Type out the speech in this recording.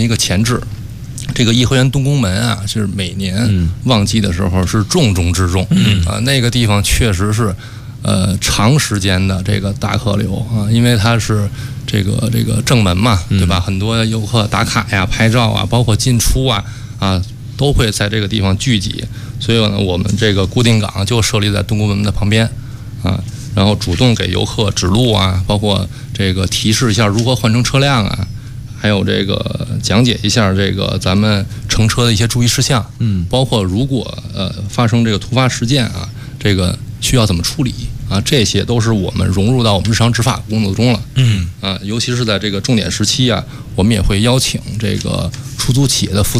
一个前置。这个颐和园东宫门啊，是每年旺季的时候是重中之重，那个地方确实是长时间的这个大客流啊，因为它是这个正门嘛，对吧？很多游客打卡呀、拍照啊，包括进出啊都会在这个地方聚集，所以呢，我们这个固定岗就设立在东宫门的旁边啊，然后主动给游客指路啊，包括这个提示一下如何换乘车辆啊。还有这个讲解一下这个咱们乘车的一些注意事项，包括如果发生这个突发事件啊，这个需要怎么处理啊，这些都是我们融入到我们日常执法工作中了，尤其是在这个重点时期啊，我们也会邀请这个出租企业的负责